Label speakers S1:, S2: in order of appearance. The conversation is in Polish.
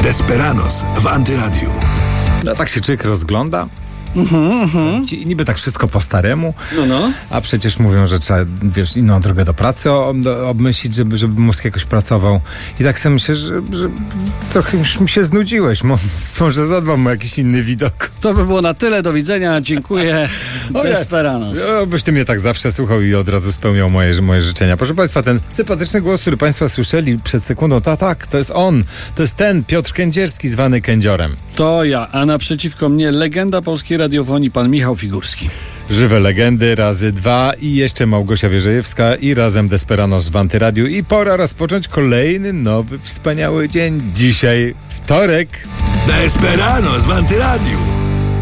S1: Desperanos w Antyradiu.
S2: No tak się człowiek rozgląda. Niby tak wszystko po staremu, a przecież mówią, że trzeba, inną drogę do pracy obmyślić, żeby mózg jakoś pracował. I tak sobie myślę, że trochę już mi się znudziłeś. Może zadbam o jakiś inny widok.
S3: To by było na tyle. Do widzenia. Dziękuję. Desperanos.
S2: Byś ty mnie tak zawsze słuchał i od razu spełniał moje życzenia. Proszę państwa, ten sympatyczny głos, który państwa słyszeli przed sekundą, tak, to jest on. To jest ten Piotr Kędzierski, zwany Kędziorem.
S3: To ja, a naprzeciwko mnie legenda polskiej radiofonii, pan Michał Figurski.
S2: Żywe legendy razy 2 i jeszcze Małgosia Wierzejewska i razem Desperanos w Antyradiu. I pora rozpocząć kolejny nowy, wspaniały dzień. Dzisiaj wtorek.
S1: Desperanos w Antyradiu.